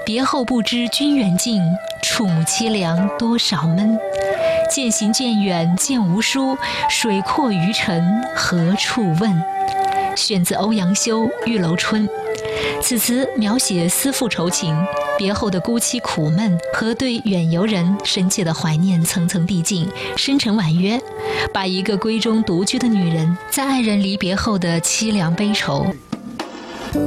别后不知君远近，触目凄凉多少闷。渐行渐远渐无书，水阔鱼沉何处问？选自欧阳修《玉楼春》。此词描写思妇愁情，别后的孤凄苦闷和对远游人深切的怀念层层递进，深沉婉约，把一个闺中独居的女人在爱人离别后的凄凉悲愁